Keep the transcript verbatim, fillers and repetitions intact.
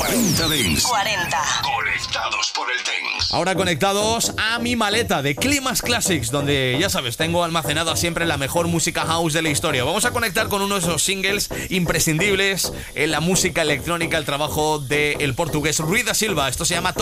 cuarenta Dance. cuarenta. Conectados por el Dance. Ahora conectados a mi maleta de Climax Classics, donde ya sabes, tengo almacenada siempre la mejor música house de la historia. Vamos a conectar con uno de esos singles imprescindibles en la música electrónica, el trabajo del portugués Rui da Silva. Esto se llama